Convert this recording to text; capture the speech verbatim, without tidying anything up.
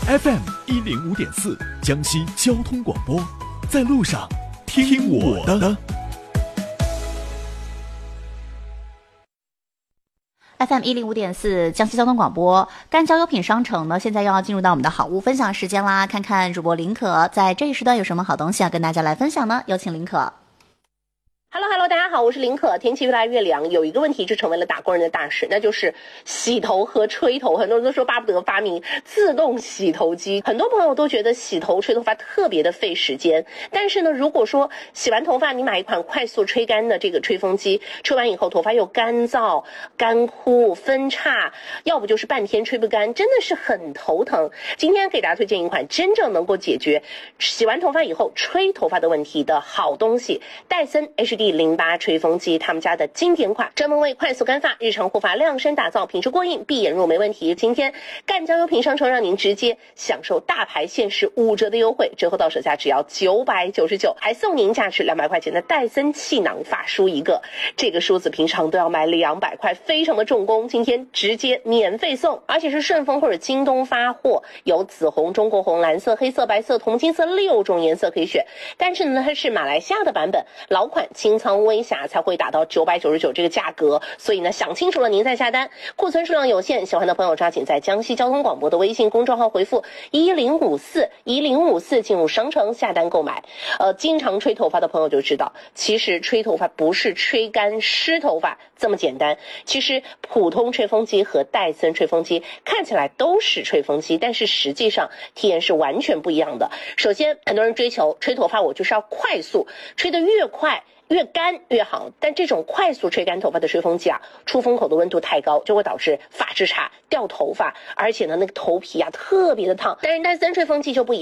F M 一零五点四，江西交通广播，在路上听我的。 F M 一零五点四，江西交通广播。干交优品商城呢，现在又要进入到我们的好物分享时间啦！看看主播林可在这一时段有什么好东西要跟大家来分享呢？有请林可。 Hello Hello， 大家好，我是林可。天气越来越凉，有一个问题就成为了打工人的大事，那就是洗头和吹头。很多人都说巴不得发明自动洗头机，很多朋友都觉得洗头吹头发特别的费时间。但是呢，如果说洗完头发，你买一款快速吹干的这个吹风机，吹完以后头发又干燥、干枯、分叉，要不就是半天吹不干，真的是很头疼。今天给大家推荐一款真正能够解决洗完头发以后吹头发的问题的好东西——戴森 H D 零八吹风机，他们家的经典款，专门为快速干发、日常护发量身打造，品质过硬，闭眼入没问题。今天干交优品商城让您直接享受大牌限时五折的优惠，折后到手价只要九百九十九，还送您价值两百块钱的戴森气囊发梳一个，这个梳子平常都要卖两百块，非常的重工，今天直接免费送，而且是顺丰或者京东发货，有紫红、中国红、蓝色、黑色、白色、铜金色六种颜色可以选。但是呢，它是马来西亚的版本，老款清仓微瑕才会打到九百九十九这个价格，所以呢，想清楚了您再下单。库存数量有限，喜欢的朋友抓紧在江西交通广播的微信公众号回复一零五四一零五四进入商城下单购买。呃，经常吹头发的朋友就知道，其实吹头发不是吹干湿头发这么简单。其实普通吹风机和戴森吹风机看起来都是吹风机，但是实际上体验是完全不一样的。首先，很多人追求吹头发，我就是要快速，吹得越快越干越好，但这种快速吹干头发的吹风机啊，出风口的温度太高，就会导致发质差、掉头发，而且呢，那个头皮啊特别的烫。但是戴森吹风机就不一样。